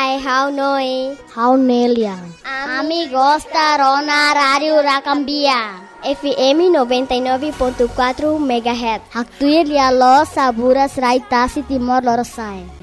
how noi. How Nelia. Ami gostaram na Rádio Rakambia. FM 99.4 MHz. Haktuir lia lo saburas raitasi Timor Leste.